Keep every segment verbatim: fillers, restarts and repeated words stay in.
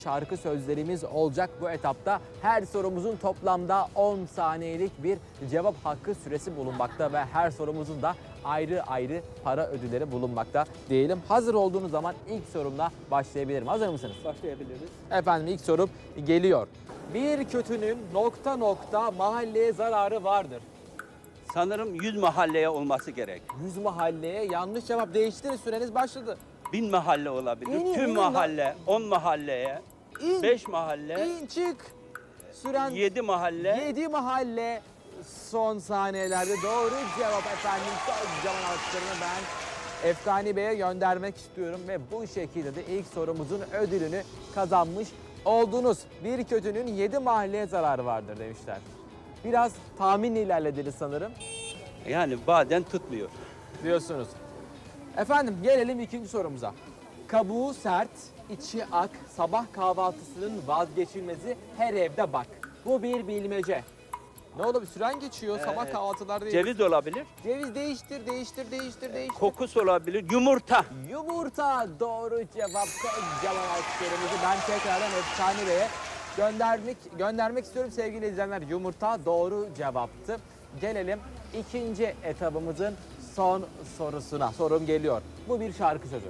Şarkı sözlerimiz olacak bu etapta. Her sorumuzun toplamda on saniyelik bir cevap hakkı süresi bulunmakta ve her sorumuzun da ayrı ayrı para ödülleri bulunmakta diyelim. Hazır olduğunuz zaman ilk sorumla başlayabilirim. Hazır mısınız? Başlayabiliriz. Efendim ilk sorum geliyor. Bir kötünün nokta nokta mahalleye zararı vardır. Sanırım yüz mahalleye olması gerek. Yüz mahalleye yanlış cevap, değiştirin, süreniz başladı. Bin mahalle olabilir. İnin, Tüm inin mahalle, on mahalleye, İn, beş mahalle, in, çık. Süren yedi mahalle. yedi mahalle. Son saniyelerde doğru cevap efendim. Kocaman alkışlarını ben Efkani Bey'e göndermek istiyorum ve bu şekilde de ilk sorumuzun ödülünü kazanmış oldunuz. Bir kötünün yedi mahalleye zararı vardır demişler. Biraz tahminle ilerlediniz sanırım Yani bazen tutmuyor. diyorsunuz. Efendim gelelim ikinci sorumuza. Kabuğu sert, içi ak, sabah kahvaltısının vazgeçilmezi her evde bak. Bu bir bilmece. Ne oldu? Bir süren geçiyor. Sabah Ee, kahvaltılarda Ceviz olabilir, Ceviz değiştir, değiştir, değiştir, değiştir. kokus olabilir, yumurta. Yumurta doğru cevap. Kocaman alkışlarımızı ben tekrardan Efkani Bey'e göndermek göndermek istiyorum sevgili izleyenler. Yumurta doğru cevaptı. Gelelim ikinci etabımızın son sorusuna. Sorum geliyor. Bu bir şarkı sözü.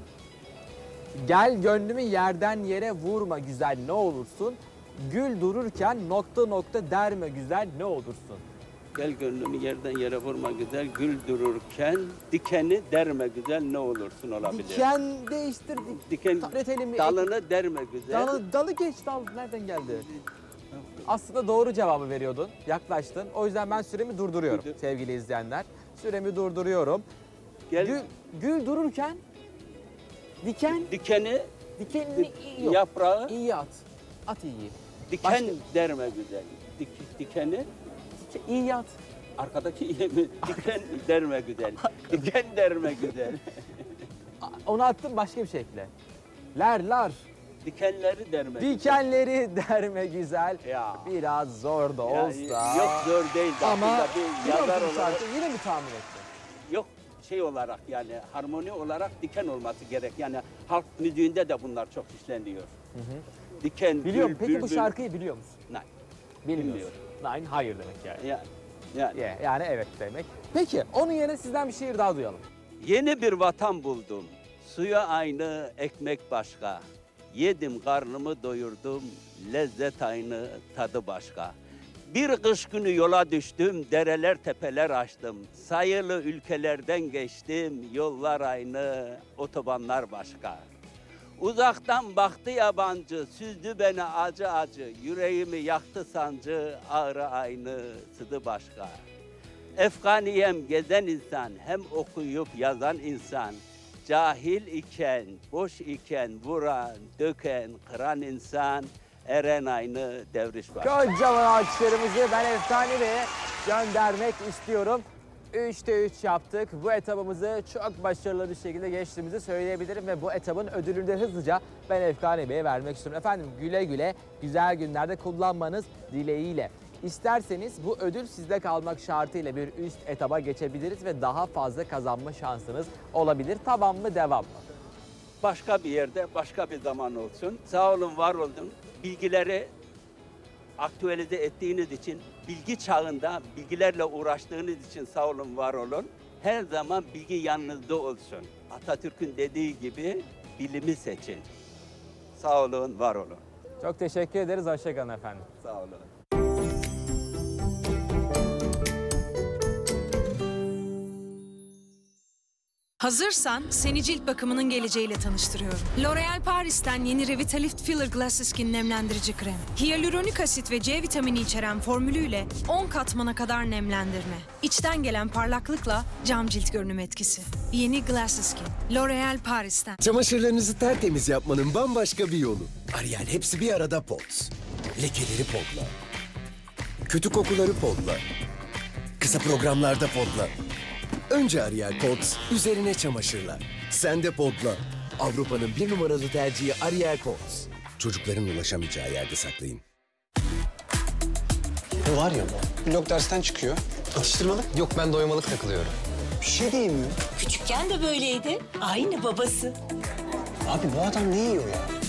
Gel gönlümü yerden yere vurma güzel ne olursun. Gül dururken nokta nokta derme güzel ne olursun. Gel gönlümü yerden yere vurma güzel, gül dururken dikeni derme güzel ne olursun olabilir. Diken değiştir. dik- Diken Üretelim. dalını derme güzel. Dalı, dalı geç dal. Nereden geldi? Aslında doğru cevabı veriyordun. Yaklaştın. O yüzden ben süremi durduruyorum Durdur. sevgili izleyenler. Süremi durduruyorum. Gel Gül, gül dururken diken, dikeni, dikenini iyi yok. yaprağı, İyi at. At iyi. diken Başka- derme güzel. Dik, dikeni, Dike- İyi at. arkadaki iyi mi? Diken derme güzel. Diken derme güzel. Onu attım, başka bir şey ekle. Lerler. Dikenleri derme güzel. Dikenleri derme güzel. Ya. Biraz zor da Ya, olsa. yok zor değil. Ama Aslında bir biliyor yazar musun olarak, şarkı? Yine mi tahmin ettin? yok şey olarak yani harmoni olarak diken olması gerek. Yani halk müziğinde de bunlar çok işleniyor. Diken, Biliyorum. gül, Peki bu bülbül. şarkıyı biliyor musun? Nein. Bilmiyorum. Bilmiyorum. Nein, hayır demek yani. Ya, yani. Yeah, yani evet demek. Peki onun yerine sizden bir şiir daha duyalım. Yeni bir vatan buldum. Suya aynı, ekmek başka. Yedim karnımı doyurdum. Lezzet aynı, tadı başka. Bir kış günü yola düştüm, dereler tepeler açtım. Sayılı ülkelerden geçtim, yollar aynı, otobanlar başka. Uzaktan baktı yabancı, süzdü beni acı acı. Yüreğimi yaktı sancı, ağrı aynı, sıdı başka. Efkaniyem gezen insan, hem okuyup yazan insan. Cahil iken, boş iken vuran, döken, kıran insan. Eren aynı, devriş başka. Kocaman alkışlarımızı ben Efkani Bey'e göndermek istiyorum. Üçte üç yaptık. Bu etabımızı çok başarılı bir şekilde geçtiğimizi söyleyebilirim ve bu etabın ödülünü de hızlıca ben Efkani Bey'e vermek istiyorum. Efendim güle güle güzel günlerde kullanmanız dileğiyle. İsterseniz bu ödül sizde kalmak şartıyla bir üst etaba geçebiliriz ve daha fazla kazanma şansınız olabilir. Tamam mı, devam mı? Başka bir yerde, başka bir zaman olsun. Sağ olun, var olun. Bilgileri aktualize ettiğiniz için, bilgi çağında bilgilerle uğraştığınız için sağ olun, var olun. Her zaman bilgi yanınızda olsun. Atatürk'ün dediği gibi bilimi seçin. Sağ olun, var olun. Çok teşekkür ederiz. Hoşçakalın efendim. Sağ olun. Hazırsan seni cilt bakımının geleceğiyle tanıştırıyorum. L'Oréal Paris'ten yeni Revitalift Filler Glass Skin nemlendirici krem. Hyaluronik asit ve C vitamini içeren formülüyle on katmana kadar nemlendirme. İçten gelen parlaklıkla cam cilt görünüm etkisi. Yeni Glass Skin. L'Oréal Paris'ten. Çamaşırlarınızı tertemiz yapmanın bambaşka bir yolu. Ariel hepsi bir arada Pods. Lekeleri podla. Kötü kokuları podla. Kısa programlarda podla. Önce Ariel Pods, üzerine çamaşırlar. Sen de podla. Avrupa'nın bir numaralı tercihi Ariel Pods. Çocukların ulaşamayacağı yerde saklayın. Bu var ya, blok dersten çıkıyor. Atıştırmalık? Yok, ben doymalık takılıyorum. Bir şey de yemiyor. Küçükken de böyleydi. Aynı babası. Abi bu adam ne yiyor ya?